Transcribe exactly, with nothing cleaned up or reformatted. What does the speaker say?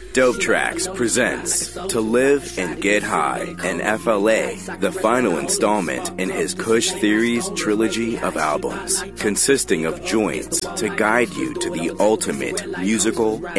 Dope Tracks presents To Live and Get High, and F L A, the final installment in his Kush Theories trilogy of albums, consisting of joints to guide you to the ultimate musical